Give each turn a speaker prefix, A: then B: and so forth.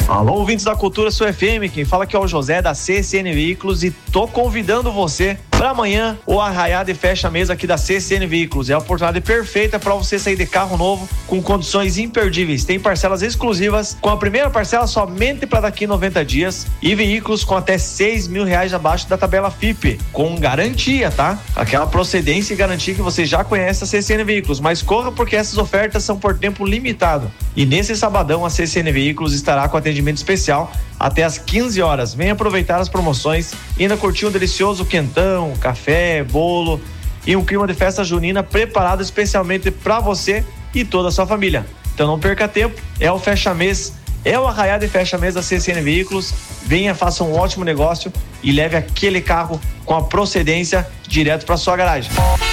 A: Alô, ouvintes da Cultura Sul FM, quem fala aqui é o José da CCN Veículos e tô convidando você para amanhã o arraiado e fecha mesa aqui da CCN Veículos. É a oportunidade perfeita para você sair de carro novo com condições imperdíveis. Tem parcelas exclusivas, com a primeira parcela somente para daqui 90 dias e veículos com até R$6.000 abaixo da tabela FIPE, com garantia, tá? Aquela procedência e garantia que você já conhece a CCN Veículos, mas corra porque essas ofertas são por tempo limitado. E nesse sabadão a CCN Veículos estará com atendimento especial até às 15 horas. Venha aproveitar as promoções e ainda curtir um delicioso quentão, café, bolo e um clima de festa junina preparado especialmente para você e toda a sua família. Então não perca tempo, é o fecha-mês, é o arraiado e fecha-mês da CCN Veículos. Venha, faça um ótimo negócio e leve aquele carro com a procedência direto para sua garagem.